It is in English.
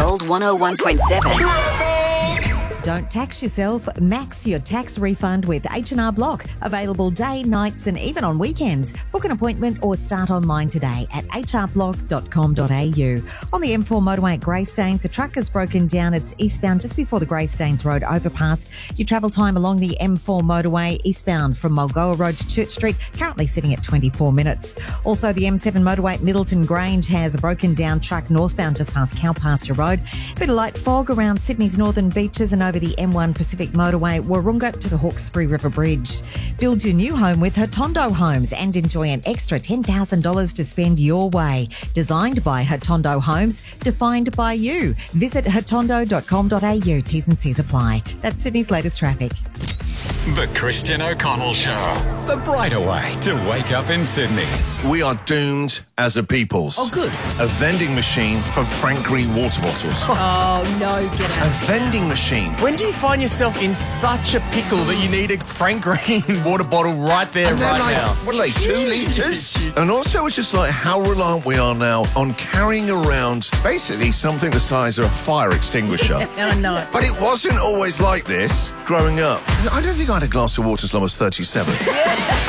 Gold 101.7. Don't tax yourself. Max your tax refund with H&R Block. Available day, nights and even on weekends. Book an appointment or start online today at hrblock.com.au. On the M4 motorway at Greystanes, a truck has broken down. It's eastbound just before the Greystanes Road overpass. Your travel time along the M4 motorway eastbound from Mulgoa Road to Church Street currently sitting at 24 minutes. Also, the M7 motorway at Middleton Grange has a broken down truck northbound just past Cowpasture Road. Bit of light fog around Sydney's northern beaches and over the M1 Pacific motorway, Warunga to the Hawkesbury River Bridge. Build your new home with Hotondo Homes and enjoy an extra $10,000 to spend your way. Designed by Hotondo Homes, defined by you. Visit hotondo.com.au. T's and C's apply. That's Sydney's latest traffic. The Christian O'Connell Show. The brighter way to wake up in Sydney. We are doomed as a peoples. Oh, good. A vending machine for Frank Green water bottles. Oh, no, get A out. vending machine. When do you find yourself in such a pickle that you need a Frank Green water bottle right there, And they're right like, now? what are they, 2 litres? And also it's just like how reliant we are now on carrying around basically something the size of a fire extinguisher. Oh, no. But it wasn't always like this growing up. I don't think I had a glass of water as long as 37.